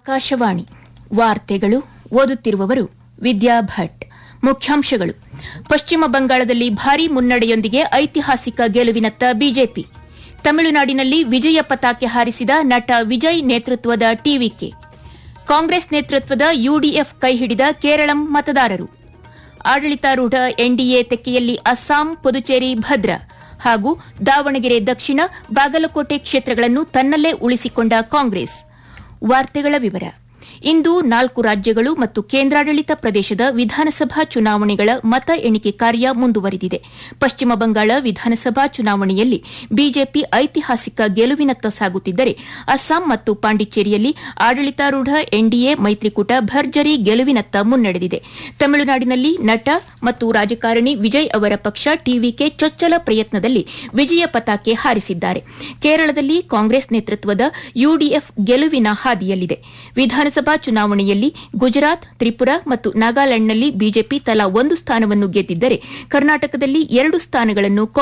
ಆಕಾಶವಾಣಿ ವಾರ್ತೆಗಳು ಓದುತ್ತಿರುವವರು ವಿದ್ಯಾ ಭಟ್. ಮುಖ್ಯಾಂಶಗಳು: ಪಶ್ಚಿಮ ಬಂಗಾಳದಲ್ಲಿ ಭಾರೀ ಮುನ್ನಡೆಯೊಂದಿಗೆ ಐತಿಹಾಸಿಕ ಗೆಲುವಿನತ್ತ ಬಿಜೆಪಿ. ತಮಿಳುನಾಡಿನಲ್ಲಿ ವಿಜಯ ಪತಾಕೆ ಹಾರಿಸಿದ ನಟ ವಿಜಯ್ ನೇತೃತ್ವದ ಟಿವಿಕೆ. ಕಾಂಗ್ರೆಸ್ ನೇತೃತ್ವದ ಯುಡಿಎಫ್ ಕೈಹಿಡಿದ ಕೇರಳಂ ಮತದಾರರು. ಆಡಳಿತಾರೂಢ ಎನ್ಡಿಎ ತೆಕ್ಕೆಯಲ್ಲಿ ಅಸ್ಸಾಂ, ಪುದುಚೇರಿ ಭದ್ರ ಹಾಗೂ ದಾವಣಗೆರೆ ದಕ್ಷಿಣ, ಬಾಗಲಕೋಟೆ ಕ್ಷೇತ್ರಗಳನ್ನು ತನ್ನಲ್ಲೇ ಉಳಿಸಿಕೊಂಡ ಕಾಂಗ್ರೆಸ್. ವಾರ್ತೆಗಳ ವಿವರ. ಇಂದು 4 ರಾಜ್ಯಗಳು ಮತ್ತು ಕೇಂದ್ರಾಡಳಿತ ಪ್ರದೇಶದ ವಿಧಾನಸಭಾ ಚುನಾವಣೆಗಳ ಮತ ಎಣಿಕೆ ಕಾರ್ಯ ಮುಂದುವರಿದಿದೆ. ಪಶ್ಚಿಮ ಬಂಗಾಳ ವಿಧಾನಸಭಾ ಚುನಾವಣೆಯಲ್ಲಿ ಬಿಜೆಪಿ ಐತಿಹಾಸಿಕ ಗೆಲುವಿನತ್ತ ಸಾಗುತ್ತಿದ್ದರೆ, ಅಸ್ಸಾಂ ಮತ್ತು ಪಾಂಡಿಚೇರಿಯಲ್ಲಿ ಆಡಳಿತಾರೂಢ ಎನ್ಡಿಎ ಮೈತ್ರಿಕೂಟ ಭರ್ಜರಿ ಗೆಲುವಿನತ್ತ ಮುನ್ನಡೆದಿದೆ. ತಮಿಳುನಾಡಿನಲ್ಲಿ ನಟ ಮತ್ತು ರಾಜಕಾರಣಿ ವಿಜಯ್ ಅವರ ಪಕ್ಷ ಟಿವಿಕೆ ಚೊಚ್ಚಲ ಪ್ರಯತ್ನದಲ್ಲಿ ವಿಜಯ ಪತಾಕೆ ಹಾರಿಸಿದ್ದಾರೆ. ಕೇರಳದಲ್ಲಿ ಕಾಂಗ್ರೆಸ್ ನೇತೃತ್ವದ ಯುಡಿಎಫ್ ಗೆಲುವಿನ ಹಾದಿಯಲ್ಲಿದೆ. ವಿಧಾನಸಭಾ ಚುನಾವಣೆಯಲ್ಲಿ ಗುಜರಾತ್, ತ್ರಿಪುರಾ ಮತ್ತು ನಾಗಾಲ್ಯಾಂಡ್ನಲ್ಲಿ ಬಿಜೆಪಿ ತಲಾ 1 ಸ್ಥಾನವನ್ನು ಗೆದ್ದಿದ್ದರೆ, ಕರ್ನಾಟಕದಲ್ಲಿ 2 ಸ್ಥಾನಗಳನ್ನು